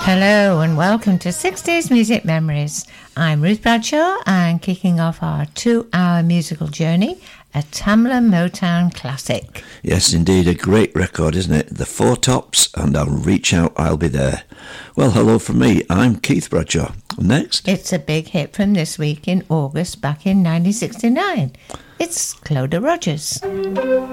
Hello and welcome to 60s Music Memories. I'm Ruth Bradshaw and kicking off our 2-hour musical journey, a Tamla Motown classic. Yes, indeed, a great record, isn't it? The Four Tops and I'll Reach Out, I'll Be There. Well, hello from me, I'm Keith Bradshaw. Next. It's a big hit from this week in August back in 1969. It's Cloda Rogers.